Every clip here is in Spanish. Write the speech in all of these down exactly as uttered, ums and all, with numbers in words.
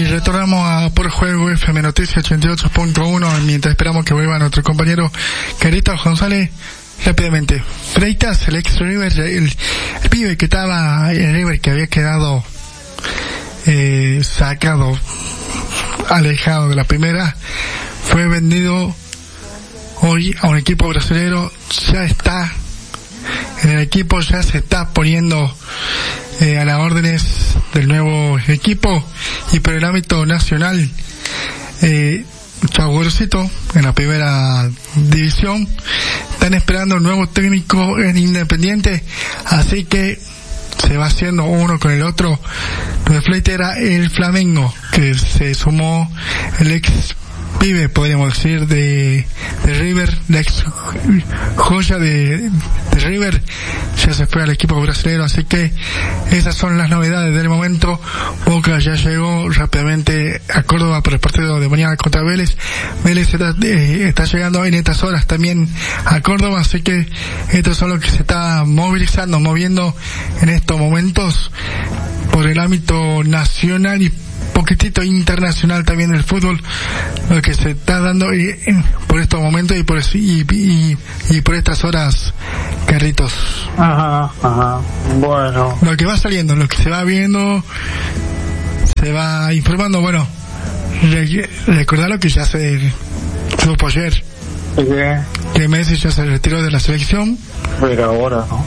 retornamos a Por Juego F M Noticias ochenta y ocho punto uno mientras esperamos que vuelva nuestro compañero Carlitos González. Rápidamente, Freitas, el ex River, el, el pibe que estaba en River, que había quedado eh, sacado, alejado de la primera, fue vendido hoy a un equipo brasileño. Ya está en el equipo, ya se está poniendo eh, a las órdenes del nuevo equipo. Y por el ámbito nacional, eh, Chaguarcito en la primera división están esperando un nuevo técnico en Independiente, así que se va haciendo uno con el otro. El fleite era el Flamengo, que se sumó el ex pibe, podríamos decir, de, de River, la ex joya de, de River, ya se fue al equipo brasileño, así que esas son las novedades del momento. Boca ya llegó rápidamente a Córdoba por el partido de mañana contra Vélez. Vélez está, eh, está llegando en estas horas también a Córdoba, así que esto es lo que se está movilizando, moviendo en estos momentos por el ámbito nacional y poquitito internacional también del fútbol, lo que se está dando y, y, por estos momentos y por y, y, y por estas horas, Carritos. Ajá, ajá, bueno. Lo que va saliendo, lo que se va viendo, se va informando. Bueno, re, recordar lo que ya se supo ayer, ¿qué? Que Messi ya se retiró de la selección. Pero ahora, ¿no?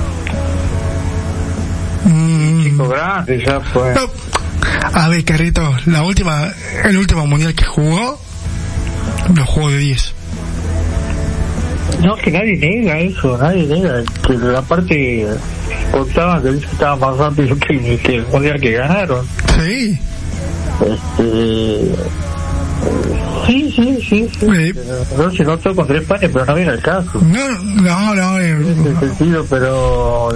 Mm. Chico grande ya fue. No. A ver, Carrito, la última, el último mundial que jugó, lo jugó de diez. No, que nadie niega eso, nadie niega. Que la parte contaban que estaba más rápido que, que el mundial que ganaron. Sí. Este. Sí, sí, sí. sí. sí. No se notó con tres panes, pero no viene el caso. No, no, no. Eh, en ese sentido, pero.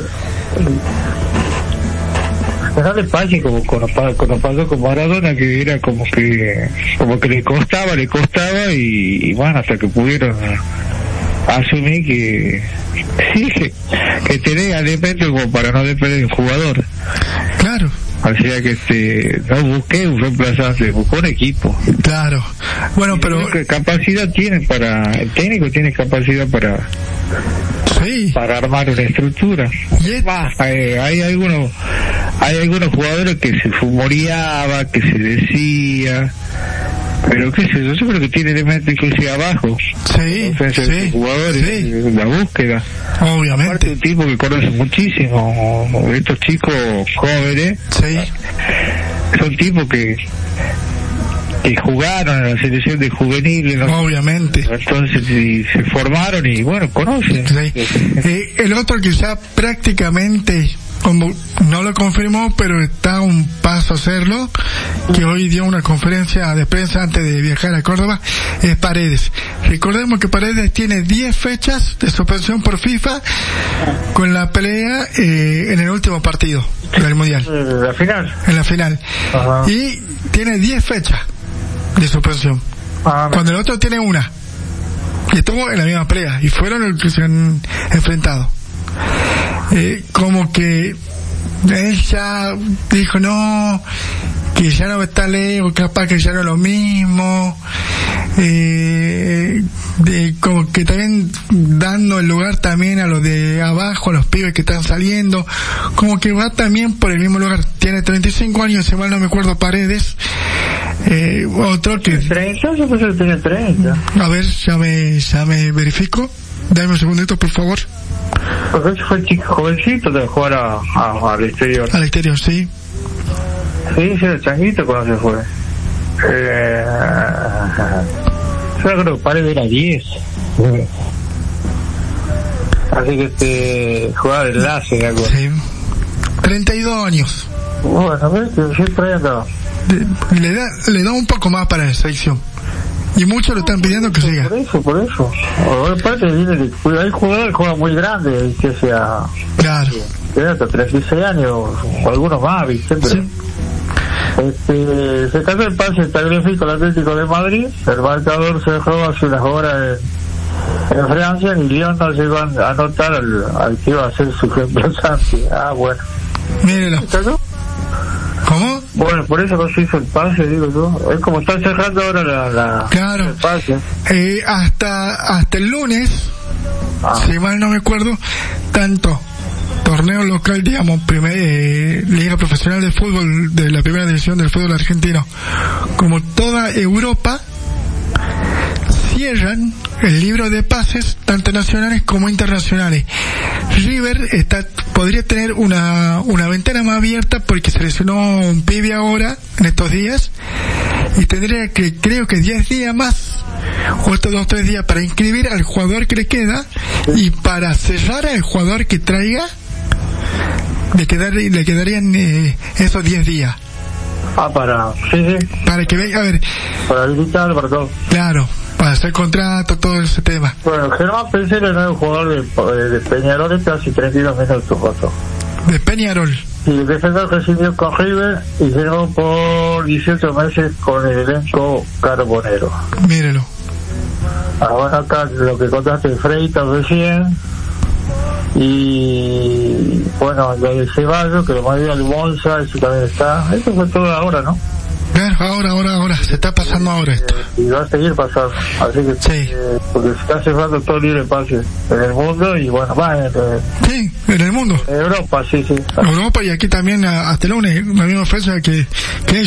No le pase como cuando pasó con Maradona, que era como que como que le costaba, le costaba y, y bueno, hasta que pudieron asumir que sí, que, que tenía elementos como para no depender del jugador. Claro. O sea que este, no busqué un reemplazante, buscó un equipo. Claro. Bueno, pero ¿qué capacidad tiene para, el técnico tiene capacidad para sí, para armar una estructura? Es más, hay, hay algunos hay algunos jugadores que se fumoreaba, que se decía, pero qué sé yo, yo creo que tiene elementos inclusive abajo. Sí, sí, jugadores, sí. La búsqueda. Obviamente. Aparte, un tipo que conoce muchísimo, estos chicos jóvenes. Sí. Son tipos que que jugaron en la selección de juveniles, ¿no? Obviamente. Entonces y se formaron y bueno, conocen. Sí. Eh, el otro que ya prácticamente, como no lo confirmó, pero está a un paso a hacerlo, que hoy dio una conferencia de prensa antes de viajar a Córdoba, es Paredes. Recordemos que Paredes tiene diez fechas de suspensión por FIFA con la pelea eh, en el último partido del Mundial. La final. En la final. Ajá. Y tiene diez fechas de suspensión. Ah, cuando el otro tiene una. Y estuvo en la misma pelea. Y fueron los que se han enfrentado. Eh, como que él ya dijo no, que ya no está lejos, capaz que ya no es lo mismo, eh, de, como que también dando el lugar también a los de abajo, a los pibes que están saliendo, como que va también por el mismo lugar. Tiene treinta y cinco años, si mal no me acuerdo, Paredes. Eh, otro que treinta, yo pensé que tenía treinta. A ver, ya me, ya me verifico. Dame un segundito, por favor. Porque ese fue el chico jovencito de jugar a, a, al exterior. Al exterior, sí. Sí, ese era el changuito cuando se fue. Eh, yo creo que Paredes era diez. Así que este jugaba de enlace, me acuerdo. Sí. treinta y dos años. Bueno, a ver, que siempre ahí andaba. Le da, le da un poco más para la selección. Y muchos lo están pidiendo que siga. Por eso, por eso. Ahora aparte viene de, hay jugadores que juegan muy grandes, que sea. Claro. Tiene hasta treinta y seis años, o algunos más, ¿viste? Pero, sí. Este, se cayó el pase telegrafíco al Atlético de Madrid, el marcador se dejó hace unas horas en, en Francia, y Lyon no llegó a anotar al, al que iba a ser su reemplazante. Ah, bueno. Mírelo. ¿Cómo? Bueno, por eso no se hizo el pase, digo yo. Es como están cerrando ahora la, la claro. el pase. Eh, hasta, hasta el lunes, ah. si mal no me acuerdo, tanto torneo local, digamos, primer, eh, Liga Profesional de Fútbol de la Primera División del Fútbol Argentino, como toda Europa, cierran el libro de pases tanto nacionales como internacionales. River está podría tener una una ventana más abierta porque se lesionó un pibe ahora en estos días y tendría que creo que diez días más o estos dos o tres días para inscribir al jugador que le queda y para cerrar al jugador que traiga le quedar, le quedarían eh, esos diez días. Ah, para, sí, sí. Para que venga, a ver. Para habilitar, para todo. Claro, para hacer contrato, todo ese tema. Bueno, Germán Pensé era el nuevo jugador de, de Peñarol, este hace treinta y dos minutos pasó. De Peñarol. Y el defensor recibió con River y llegó por dieciocho meses con el elenco carbonero. Mírelo. Ahora acá lo que contaste de Freitas recién. Y bueno, lo de Ceballos, que lo mandó al Monza, eso también está. Esto fue todo ahora, ¿no? Claro, ahora, ahora, ahora, se está pasando ahora esto. Y va a seguir pasando. Así que, sí. eh, porque se está cerrando todo libre pase en el mundo y bueno, va en, eh, sí, en el mundo. En Europa, sí, sí. Europa y aquí también hasta el lunes, la misma fecha que, que